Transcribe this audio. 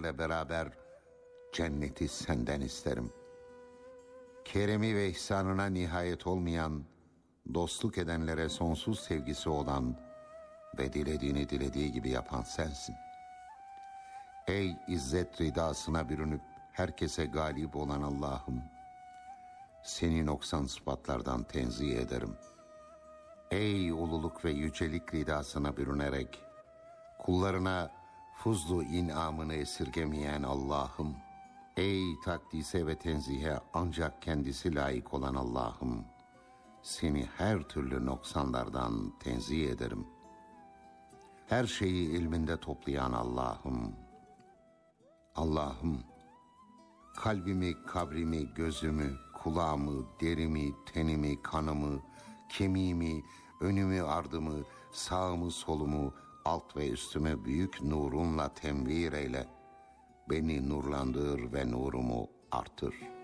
edenlerle beraber cenneti senden isterim. Keremi ve ihsanına nihayet olmayan, dostluk edenlere sonsuz sevgisi olan ve dilediğini dilediği gibi yapan sensin. Ey izzet ridasına bürünüp herkese galip olan Allah'ım, seni noksan sıfatlardan tenzih ederim. Ey ululuk ve yücelik ridasına bürünerek kullarına fuzlu inamını esirgemeyen Allah'ım, ey takdise ve tenzihe ancak kendisi layık olan Allah'ım, seni her türlü noksanlardan tenzih ederim. Her şeyi ilminde toplayan Allah'ım, Allah'ım, kalbimi, kabrimi, gözümü, kulağımı, derimi, tenimi, kanımı, kemiğimi, önümü, ardımı, sağımı, solumu, alt ve üstümü büyük nurunla tenvir eyle. Beni nurlandır ve nurumu artır.